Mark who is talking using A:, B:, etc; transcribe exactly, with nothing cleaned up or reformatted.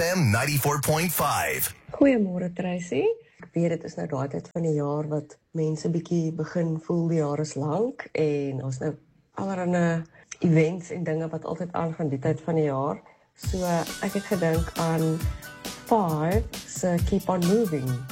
A: M ninety-four point five.
B: Goeiemôre Tracy. Ek weet dit is nou daai tyd van die jaar wat mense bietjie begin voel die jaar is lank en ons nou allerlei events en dinge wat altyd aangaan die tyd van die jaar. So ek het gedink aan Five se Keep on Moving.